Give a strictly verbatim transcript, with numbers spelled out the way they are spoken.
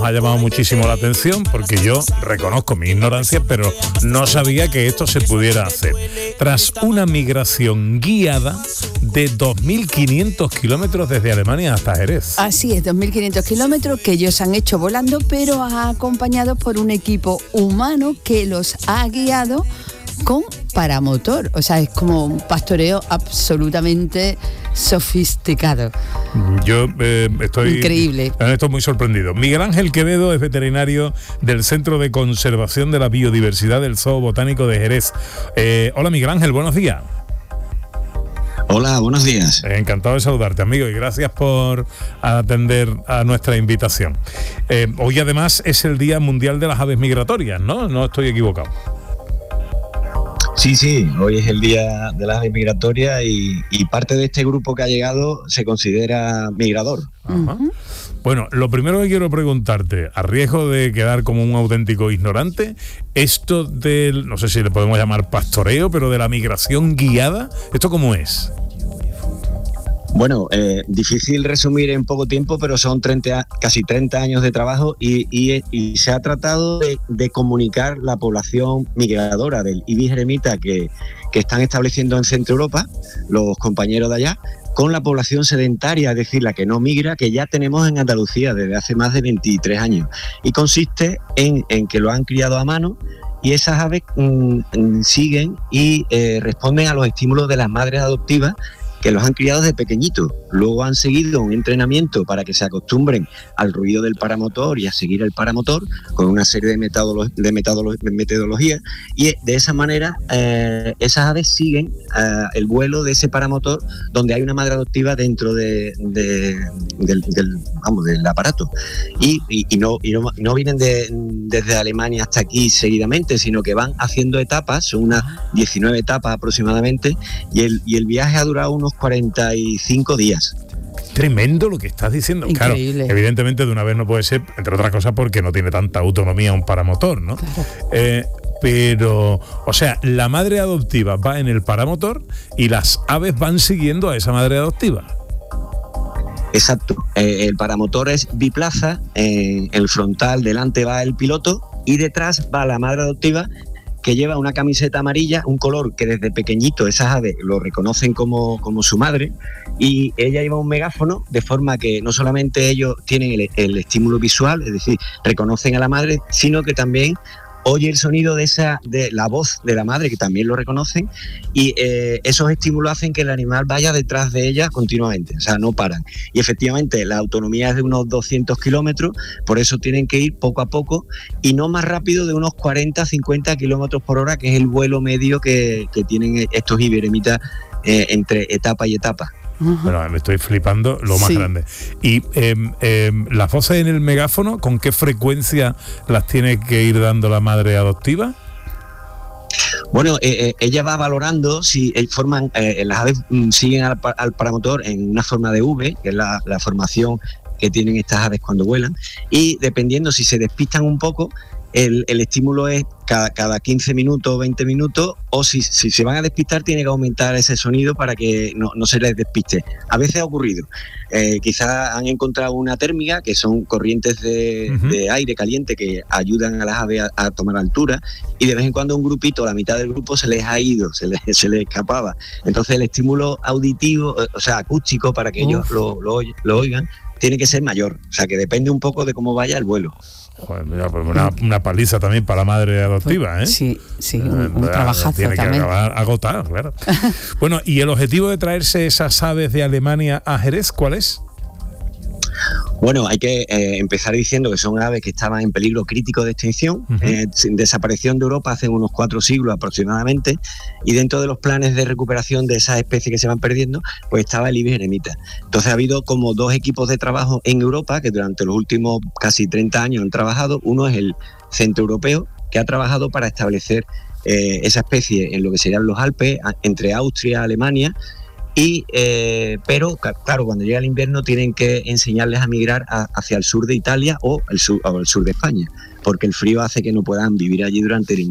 ha llamado muchísimo la atención porque yo reconozco mi ignorancia, pero no sabía que esto se pudiera hacer. Tras una migración guiada de dos mil quinientos kilómetros desde Alemania hasta Jerez. Así es, dos mil quinientos kilómetros que ellos han hecho volando, pero acompañados por un equipo humano que los ha guiado con paramotor. O sea, es como un pastoreo absolutamente sofisticado. Yo eh, estoy increíble. Estoy muy sorprendido. Miguel Ángel Quevedo es veterinario del Centro de Conservación de la Biodiversidad del Zoo Botánico de Jerez. Eh, hola Miguel Ángel, buenos días. Hola, buenos días. Encantado de saludarte, amigo, y gracias por atender a nuestra invitación. Eh, hoy además es el Día Mundial de las Aves Migratorias, ¿no? No estoy equivocado. Sí, sí, hoy es el Día de las Aves Migratorias y, y parte de este grupo que ha llegado se considera migrador. Ajá. Bueno, lo primero que quiero preguntarte, a riesgo de quedar como un auténtico ignorante, esto del, no sé si le podemos llamar pastoreo, pero de la migración guiada, ¿esto cómo es? Bueno, eh, difícil resumir en poco tiempo, pero son treinta, casi treinta años de trabajo y, y, y se ha tratado de, de comunicar la población migradora del ibis eremita que, que están estableciendo en Centro Europa, los compañeros de allá, con la población sedentaria, es decir, la que no migra, que ya tenemos en Andalucía desde hace más de veintitrés años. Y consiste en, en que lo han criado a mano y esas aves mmm, siguen y eh, responden a los estímulos de las madres adoptivas que los han criado desde pequeñitos. Luego han seguido un entrenamiento para que se acostumbren al ruido del paramotor y a seguir el paramotor con una serie de, metodolo- de, metodolo- de metodologías y de esa manera eh, esas aves siguen eh, el vuelo de ese paramotor donde hay una madre adoptiva dentro de, de, del, del, vamos, del aparato y, y, y, no, y no, no vienen de, desde Alemania hasta aquí seguidamente, sino que van haciendo etapas, son unas diecinueve etapas aproximadamente y el, y el viaje ha durado unos cuarenta y cinco días. Tremendo lo que estás diciendo. Increíble. Claro, evidentemente de una vez no puede ser, entre otras cosas porque no tiene tanta autonomía un paramotor, ¿no? Claro. Eh, pero, o sea, la madre adoptiva va en el paramotor y las aves van siguiendo a esa madre adoptiva. Exacto. Eh, el paramotor es biplaza, eh, el frontal delante va el piloto y detrás va la madre adoptiva que lleva una camiseta amarilla, un color que desde pequeñito esas aves lo reconocen como, como su madre, y ella lleva un megáfono de forma que no solamente ellos tienen el, el estímulo visual, es decir, reconocen a la madre, sino que también oye el sonido de esa de la voz de la madre, que también lo reconocen, y eh, esos estímulos hacen que el animal vaya detrás de ella continuamente, o sea, no paran. Y efectivamente, la autonomía es de unos doscientos kilómetros, por eso tienen que ir poco a poco y no más rápido de unos cuarenta a cincuenta kilómetros por hora, que es el vuelo medio que, que tienen estos ibis eremitas eh, entre etapa y etapa. Uh-huh. Bueno, me estoy flipando lo más Sí. grande. Y eh, eh, las voces en el megáfono, ¿con qué frecuencia las tiene que ir dando la madre adoptiva? Bueno, eh, eh, ella va valorando si eh, forman, eh, las aves mm, siguen al, al paramotor en una forma de V, que es la, la formación que tienen estas aves cuando vuelan, y dependiendo si se despistan un poco, el, el estímulo es cada, cada quince minutos o veinte minutos, o si, si se van a despistar tiene que aumentar ese sonido para que no, no se les despiste. A veces ha ocurrido, eh, quizás han encontrado una térmica, que son corrientes de, uh-huh. de aire caliente que ayudan a las aves a, a tomar altura, y de vez en cuando un grupito, la mitad del grupo se les ha ido, se les, se les escapaba. Entonces el estímulo auditivo, o sea, acústico, para que Uf. ellos lo, lo, lo oigan, tiene que ser mayor, o sea que depende un poco de cómo vaya el vuelo. Joder, mira, pues una, una paliza también para la madre adoptiva, ¿eh? Sí, sí, un, un trabajazo tiene que también. acabar agotar, claro. Bueno, ¿y el objetivo de traerse esas aves de Alemania a Jerez, cuál es? Bueno, hay que eh, empezar diciendo que son aves que estaban en peligro crítico de extinción, uh-huh. eh, desaparición de Europa hace unos cuatro siglos aproximadamente, y dentro de los planes de recuperación de esas especies que se van perdiendo, pues estaba el ibis eremita. Entonces ha habido como dos equipos de trabajo en Europa que durante los últimos casi treinta años han trabajado. Uno es el Centro Europeo, que ha trabajado para establecer eh, esa especie en lo que serían los Alpes, entre Austria y Alemania. Y, eh, pero claro, cuando llega el invierno tienen que enseñarles a migrar a, hacia el sur de Italia o el sur, o el sur de España, porque el frío hace que no puedan vivir allí durante el invierno.